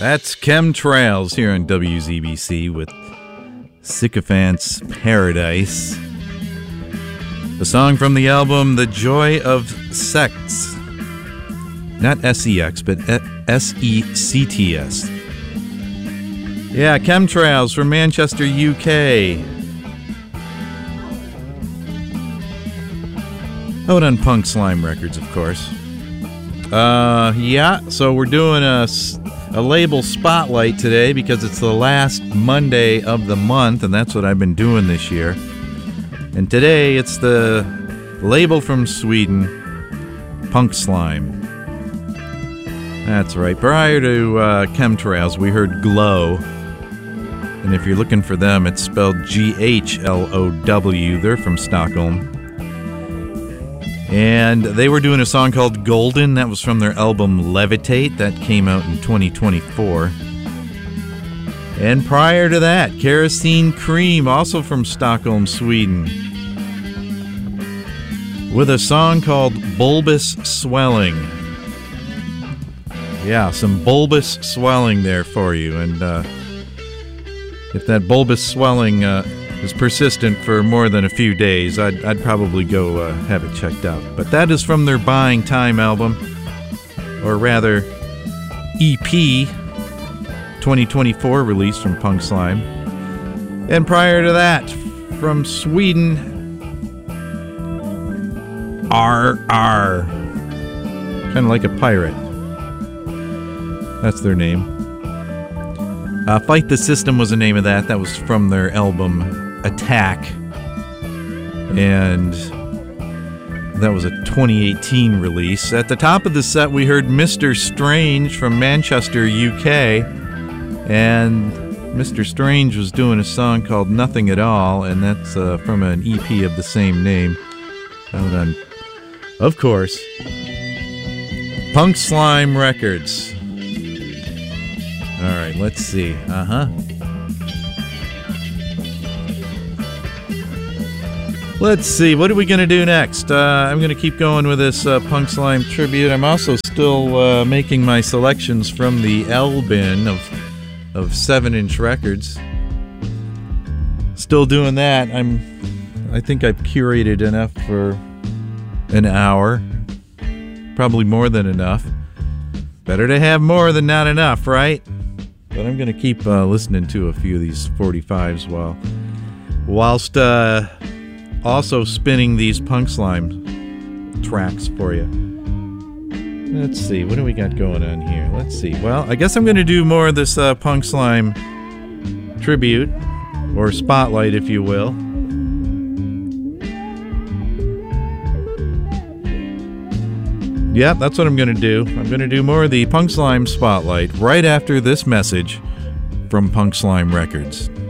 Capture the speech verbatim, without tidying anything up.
That's Chemtrails here on W Z B C with Sycophant's Paradise. A song from the album The Joy of Sects. Not S E X, but S E C T S. Yeah, Chemtrails from Manchester, U K. Out on Punk Slime Records, of course. Uh, yeah, so we're doing a, a label spotlight today because it's the last Monday of the month, and that's what I've been doing this year. And today it's the label from Sweden, Punk Slime. That's right. Prior to uh, Chemtrails, we heard Glow. And if you're looking for them, it's spelled G H L O W. They're from Stockholm. And they were doing a song called Golden. That was from their album Levitate. That came out in twenty twenty-four. And prior to that, Kerosene Cream, also from Stockholm, Sweden, with a song called Bulbous Swelling. Yeah, some bulbous swelling there for you. And uh, if that bulbous swelling uh, is persistent for more than a few days, I'd, I'd probably go uh, have it checked out. But that is from their Buying Time album, or rather E P, twenty twenty-four release from Punk Slime. And prior to that, from Sweden, R R. Kind of like a pirate. That's their name. Uh, Fight the System was the name of that. That was from their album Attack. And that was a twenty eighteen release. At the top of the set, we heard Mister Strange from Manchester, U K. And Mister Strange was doing a song called Nothing at All, and that's uh, from an E P of the same name. Out on, of course, Punk Slime Records. All right, let's see. Uh-huh. Let's see. What are we going to do next? Uh, I'm going to keep going with this uh, Punk Slime tribute. I'm also still uh, making my selections from the L-bin of of seven-inch records. Still doing that. I'm. I think I've curated enough for an hour. Probably more than enough. Better to have more than not enough, right? But I'm going to keep uh, listening to a few of these forty-fives while, whilst uh, also spinning these Punk Slime tracks for you. Let's see, what do we got going on here? Let's see. Well, I guess I'm going to do more of this uh, Punk Slime tribute, or spotlight, if you will. Yeah, that's what I'm going to do. I'm going to do more of the Punk Slime Spotlight right after this message from Punk Slime Records.